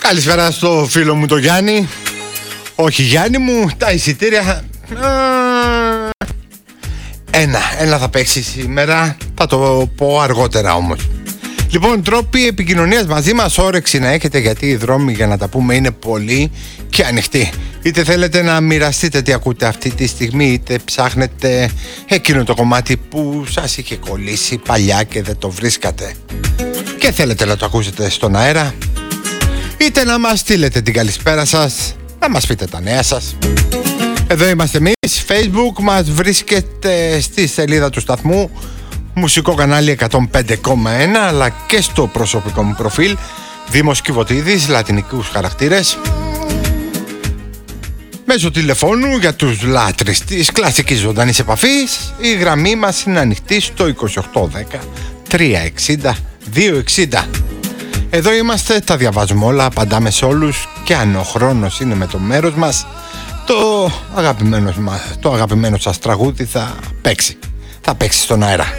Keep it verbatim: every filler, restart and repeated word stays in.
Καλησπέρα στο φίλο μου το Γιάννη. Όχι Γιάννη μου, τα εισιτήρια Ένα, ένα θα παίξει σήμερα. Θα το πω αργότερα όμως. Λοιπόν, τρόποι επικοινωνίας μαζί μας, όρεξη να έχετε, γιατί οι δρόμοι για να τα πούμε είναι πολλοί και ανοιχτοί. Είτε θέλετε να μοιραστείτε τι ακούτε αυτή τη στιγμή, είτε ψάχνετε εκείνο το κομμάτι που σας είχε κολλήσει παλιά και δεν το βρίσκατε και θέλετε να το ακούσετε στον αέρα, είτε να μας στείλετε την καλησπέρα σας, να μας πείτε τα νέα σας. Εδώ είμαστε εμείς, Facebook μας βρίσκεται στη σελίδα του σταθμού, μουσικό κανάλι εκατόν πέντε κόμμα ένα, αλλά και στο προσωπικό μου προφίλ Δήμος Κιβωτίδης, λατινικούς χαρακτήρες. Μέσω τηλεφώνου για τους λάτρεις της κλασικής ζωντανής επαφής, η γραμμή μας είναι ανοιχτή στο είκοσι οκτώ δέκα τριακόσια εξήντα διακόσια εξήντα. Εδώ είμαστε, τα διαβάζουμε όλα, απαντάμε σε όλους, και αν ο χρόνος είναι με το μέρος μας, το αγαπημένο, το αγαπημένο σας τραγούδι θα παίξει. Θα παίξει στον αέρα.